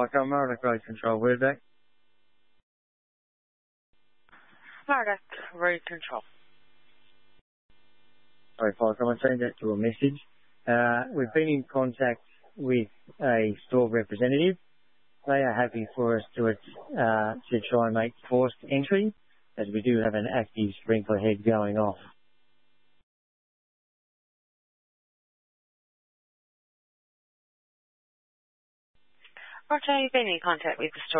FICO, Murdoch Road Control, word back. Murdoch Road Control. Sorry, FICO, I changed that to a message. We've been in contact with a store representative. They are happy for us to try and make forced entry, as we do have an active sprinkler head going off. Roger, you've been in contact with the store